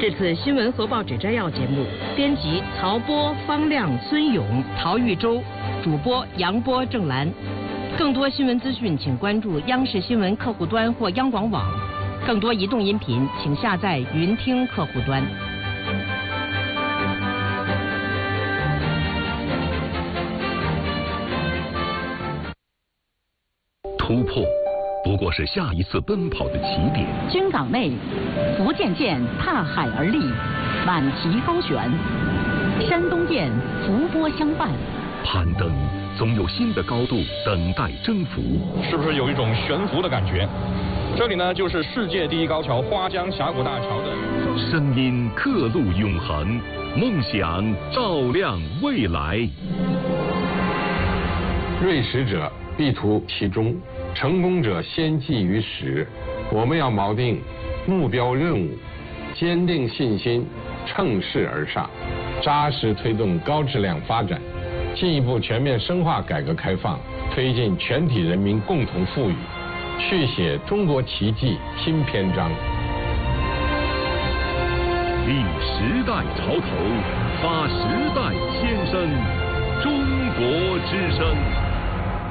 这次新闻和报纸摘要节目，编辑曹波、方亮、孙勇、陶玉洲，主播杨波、郑兰。更多新闻资讯，请关注央视新闻客户端或央广网。更多移动音频，请下载云听客户端。 突破不过是下一次奔跑的起点。 军港内，福建舰踏海而立，满旗高悬；山东舰浮波相伴。 攀登总有新的高度等待征服， 是不是有一种悬浮的感觉？这里呢，就是世界第一高桥花江峡谷大桥的。 声音刻录永恒，梦想照亮未来。 锐识者必图其中，成功者先记于始。我们要锚定目标任务，坚定信心，乘势而上，扎实推动高质量发展，进一步全面深化改革开放，推进全体人民共同富裕，续写中国奇迹新篇章。 立时代潮头，发时代先声，中国之声。